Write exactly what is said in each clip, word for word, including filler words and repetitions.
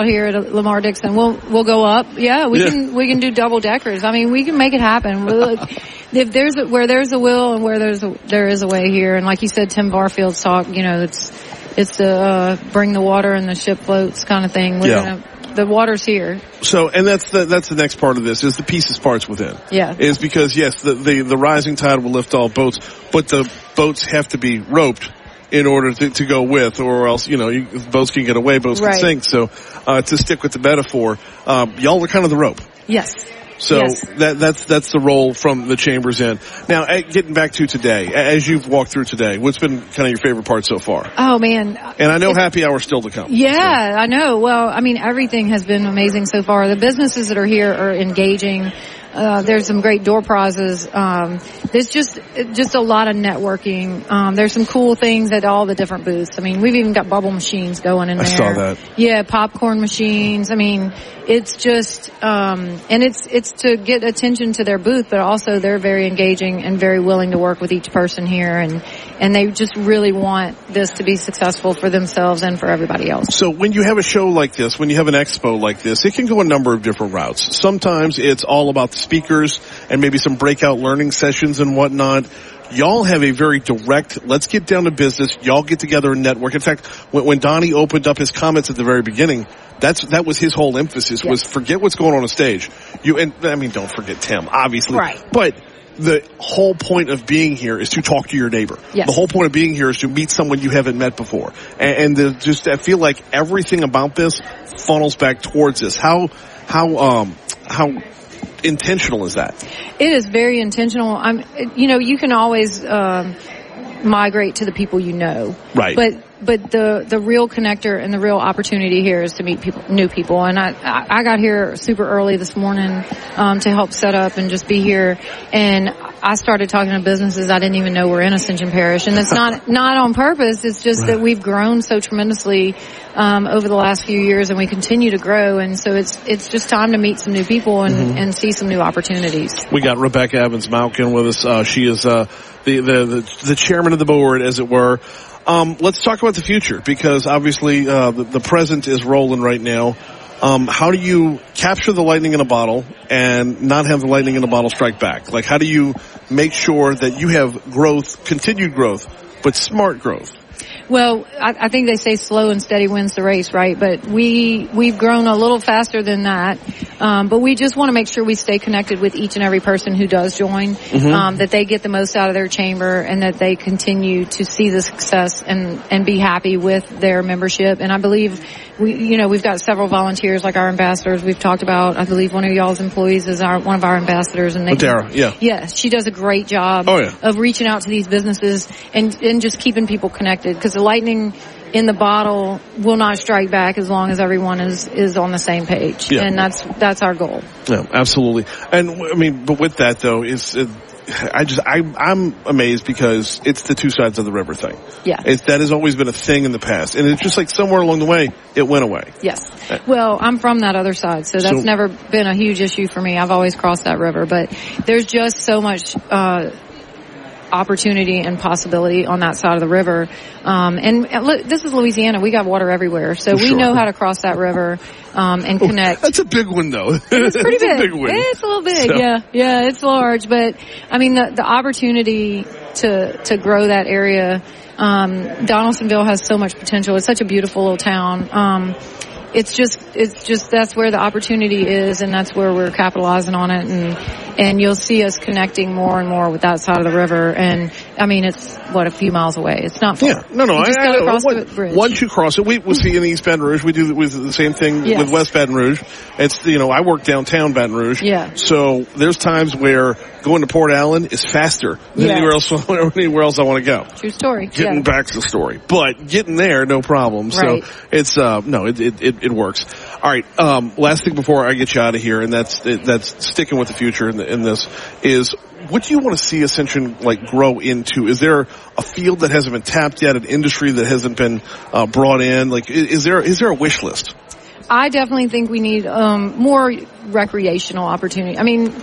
here at Lamar Dixon. We'll we'll go up. Yeah, we yeah. can we can do double deckers. I mean, we can make it happen. Look, if there's a, where there's a will and where there's a, there is a way here. And like you said, Tim Barfield's talk. You know, it's it's the uh, bring the water and the ship floats kind of thing. We're yeah. gonna, the water's here. So, and that's the that's the next part of this is the pieces parts within. Yeah. Is because yes, the the, the rising tide will lift all boats, but the boats have to be roped in order to, to go with, or else, you know, you, boats can get away, boats right. can sink. So, uh, to stick with the metaphor, um, y'all are kind of the rope. Yes. So yes. that, that's, that's the role from the Chambers end. Now, getting back to today, as you've walked through today, what's been kind of your favorite part so far? Oh, man. And I know happy hour's still to come. Yeah, so. I know. Well, I mean, everything has been amazing so far. The businesses that are here are engaging. Uh, there's some great door prizes. Um, there's just, just a lot of networking. Um, there's some cool things at all the different booths. I mean, we've even got bubble machines going in there. I saw that. Yeah, popcorn machines. I mean, it's just, um, and it's, it's to get attention to their booth, but also they're very engaging and very willing to work with each person here. And, and they just really want this to be successful for themselves and for everybody else. So when you have a show like this, when you have an expo like this, it can go a number of different routes. Sometimes it's all about the speakers and maybe some breakout learning sessions and whatnot. Y'all have a very direct, let's get down to business. Y'all get together and network. In fact, when, when Donnie opened up his comments at the very beginning, that's, that was his whole emphasis, yes. was forget what's going on on stage. You, and I mean, don't forget Tim, obviously. Right. But the whole point of being here is to talk to your neighbor. Yes. The whole point of being here is to meet someone you haven't met before. And, and the, just, I feel like everything about this funnels back towards this. How, how, um, how, intentional is that? It is very intentional. I'm, you know, you can always um, migrate to the people you know, right? But but the the real connector and the real opportunity here is to meet people, new people. And I I got here super early this morning um, to help set up and just be here. And I started talking to businesses I didn't even know were in Ascension Parish, and it's not not on purpose. It's just right. that we've grown so tremendously um, over the last few years, and we continue to grow. And so it's it's just time to meet some new people and, mm-hmm. and see some new opportunities. We got Rebecca Evans-Malkin with us. Uh, she is uh, the, the the the chairman of the board, as it were. Um, let's talk about the future, because obviously uh, the, the present is rolling right now. Um, how do you capture the lightning in a bottle and not have the lightning in a bottle strike back? Like, how do you make sure that you have growth, continued growth, but smart growth? Well, I, I think they say slow and steady wins the race, right? But we, we've grown a little faster than that. Um, but we just want to make sure we stay connected with each and every person who does join, mm-hmm. um, that they get the most out of their chamber and that they continue to see the success and, and be happy with their membership. And I believe we, you know, we've got several volunteers like our ambassadors we've talked about. I believe one of y'all's employees is our, one of our ambassadors, and they, Dara, yeah. Yes, she does a great job oh, yeah. of reaching out to these businesses and, and just keeping people connected, because the lightning in the bottle will not strike back as long as everyone is, is on the same page. Yeah. And that's, that's our goal. Yeah, absolutely. And I mean, but with that though, is, uh, I just, I, I'm amazed because it's the two sides of the river thing. Yeah. It's, that has always been a thing in the past. And it's just like somewhere along the way, it went away. Yes. Well, I'm from that other side, so that's so, never been a huge issue for me. I've always crossed that river, but there's just so much, uh, opportunity and possibility on that side of the river. Um, and look, this is Louisiana. We got water everywhere. So we sure. know how to cross that river, um, and connect. Oh, that's a big one though. It's pretty big. big. A big one. It's a little big. So. Yeah. Yeah. It's large, but I mean, the, the opportunity to, to grow that area, um, Donaldsonville has so much potential. It's such a beautiful little town. Um, It's just, it's just, that's where the opportunity is, and that's where we're capitalizing on it, and, and you'll see us connecting more and more with that side of the river, and, I mean, it's, what, a few miles away. It's not far. Yeah, no, no, you just I, gotta I, cross what, the bridge. Once you cross it, we, we see in East Baton Rouge, we do with the same thing yes. with West Baton Rouge. It's, you know, I work downtown Baton Rouge. Yeah. So there's times where going to Port Allen is faster than yes. anywhere else, anywhere else I want to go. True story. Getting yeah. back to the story. But getting there, no problem. Right. So it's, uh, no, it, it, it, it works. All right. Um, last thing before I get you out of here, and that's, that's sticking with the future in, the, in this, is what do you want to see Ascension like grow into? Is there a field that hasn't been tapped yet, an industry that hasn't been uh, brought in? Like, is there is there a wish list? I definitely think we need um, more recreational opportunity. I mean, the,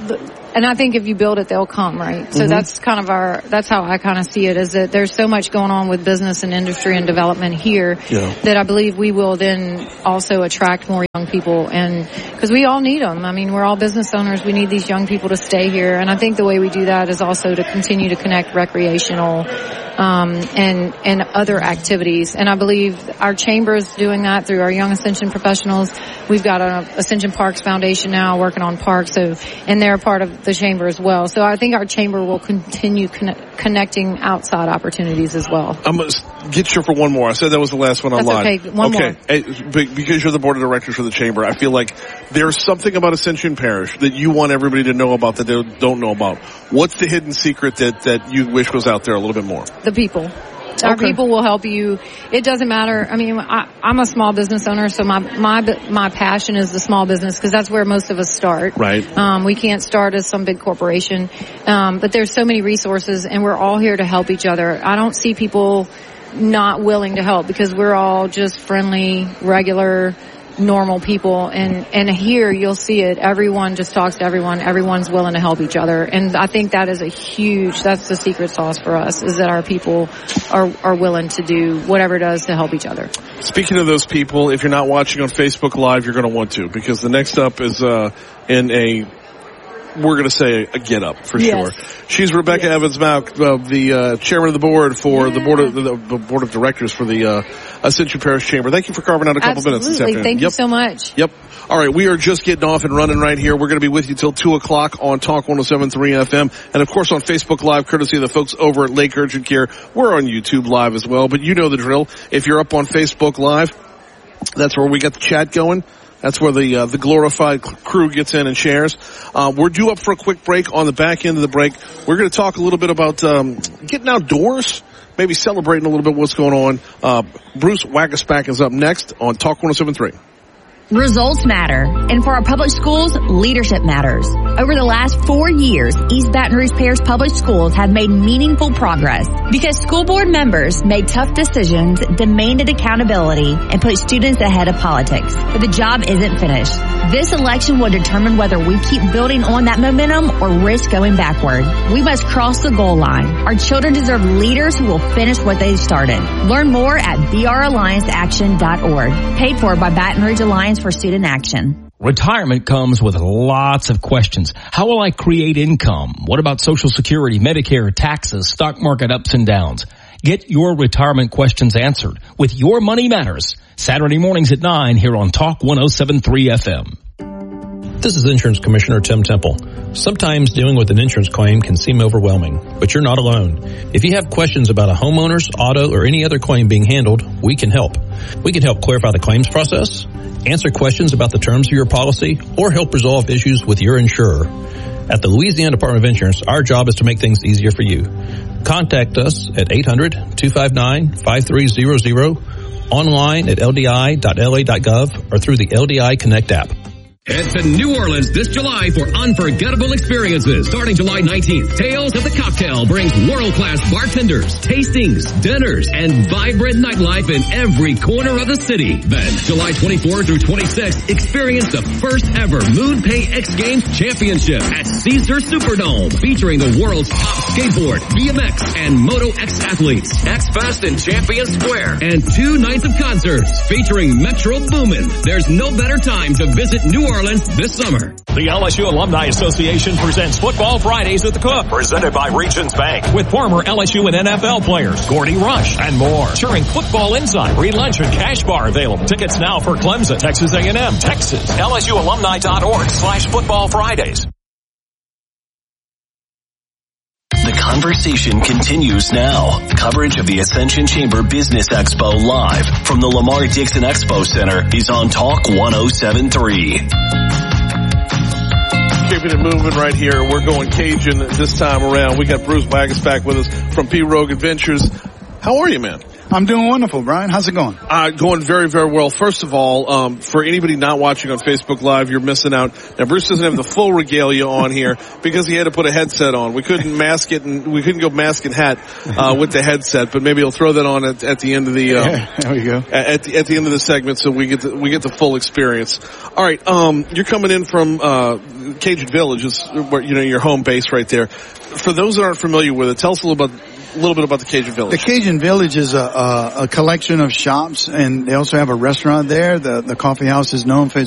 and I think if you build it, they'll come, right? So mm-hmm. that's kind of our, that's how I kind of see it, is that there's so much going on with business and industry and development here yeah. that I believe we will then also attract more young people, and because we all need them. I mean, we're all business owners. We need these young people to stay here, and I think the way we do that is also to continue to connect recreational um, and and other activities. And I believe our chamber is doing that through our Young Ascension professionals. We've got an Ascension Parks Foundation now working on parks, so and they're part of the chamber as well. So I think our chamber will continue con- connecting outside opportunities as well. I'm going to get you for one more. I said that was the last one. I That's lied. Okay, one okay. more. Hey, because you're the board of directors for the chamber, I feel like there's something about Ascension Parish that you want everybody to know about that they don't know about. What's the hidden secret that, that you wish was out there a little bit more? The people. Our okay. people will help you. It doesn't matter. I mean, I, I'm a small business owner, so my my my passion is the small business, because that's where most of us start. Right. Um, we can't start as some big corporation, um, but there's so many resources, and we're all here to help each other. I don't see people not willing to help, because we're all just friendly, regular, normal people, and and here you'll see it. Everyone just talks to everyone. Everyone's willing to help each other, and I think that is a huge, that's the secret sauce for us, is that our people are are willing to do whatever it does to help each other. Speaking of those people, if you're not watching on Facebook Live, you're going to want to, because the next up is uh in a we're going to say a get up for yes. sure. She's Rebecca yes. Evans-Mauck, uh, the uh, chairman of the board for yeah. the board of the, the board of directors for the uh, Ascension Parish Chamber. Thank you for carving out a couple Absolutely. minutes this afternoon. Thank yep. you so much. Yep. All right, we are just getting off and running right here. We're going to be with you till two o'clock on Talk one oh seven point three F M, and of course on Facebook Live, courtesy of the folks over at Lake Urgent Care. We're on YouTube Live as well, but you know the drill. If you're up on Facebook Live, that's where we got the chat going. That's where the uh, the glorified crew gets in and shares. Uh, we're due up for a quick break. On the back end of the break, we're going to talk a little bit about um, getting outdoors, maybe celebrating a little bit what's going on. Uh, Bruce Wagaspack is up next on Talk one oh seven point three. Results matter, and for our public schools, leadership matters. Over the last four years, East Baton Rouge Parish Public Schools have made meaningful progress because school board members made tough decisions, demanded accountability, and put students ahead of politics. But the job isn't finished. This election will determine whether we keep building on that momentum or risk going backward. We must cross the goal line. Our children deserve leaders who will finish what they started. Learn more at b r alliance action dot org. Paid for by Baton Rouge Alliance for Student Action. Retirement comes with lots of questions. How will I create income? What about Social Security, Medicare, taxes, stock market ups and downs? Get your retirement questions answered with Your Money Matters. Saturday mornings at nine here on Talk one oh seven point three F M. This is Insurance Commissioner Tim Temple. Sometimes dealing with an insurance claim can seem overwhelming, but you're not alone. If you have questions about a homeowner's, auto, or any other claim being handled, we can help. We can help clarify the claims process, answer questions about the terms of your policy, or help resolve issues with your insurer. At the Louisiana Department of Insurance, our job is to make things easier for you. Contact us at eight hundred, two five nine, five three zero zero, online at l d i dot l a dot gov, or through the L D I Connect app. Head to New Orleans this July for unforgettable experiences. Starting July nineteenth, Tales of the Cocktail brings world-class bartenders, tastings, dinners, and vibrant nightlife in every corner of the city. Then, July twenty-fourth through twenty-sixth, experience the first ever MoonPay X Games Championship at Caesars Superdome, featuring the world's top skateboard, B M X, and Moto X athletes. X-Fest in Champion Square, and two nights of concerts featuring Metro Boomin. There's no better time to visit New Orleans this summer. The L S U Alumni Association presents Football Fridays at the Cook, presented by Regions Bank, with former L S U and N F L players Gordy Rush and more. Sharing Football Insight, free lunch and cash bar available. Tickets now for Clemson, Texas A and M, Texas, L S U alumni dot org slash Football Fridays. The conversation continues now. Coverage of the Ascension Chamber Business Expo live from the Lamar Dixon Expo Center is on Talk one oh seven point three. Keeping it moving right here. We're going Cajun this time around. We got Bruce Wagaspack with us from P. Rogue Adventures. How are you, man? I'm doing wonderful, Brian. How's it going? Uh, going very, very well. First of all, um, for anybody not watching on Facebook Live, you're missing out. Now, Bruce doesn't have the full regalia on here because he had to put a headset on. We couldn't mask it, and we couldn't go mask and hat uh, with the headset. But maybe he'll throw that on at, at the end of the um, yeah, there we go. At the, at the end of the segment, so we get the, we get the full experience. All right, um, you're coming in from uh, Cajun Village, is where, you know, your home base right there. For those that aren't familiar with it, tell us a little about. A little bit about the Cajun Village. The Cajun Village is a, a, a collection of shops, and they also have a restaurant there. The, the coffee house is known for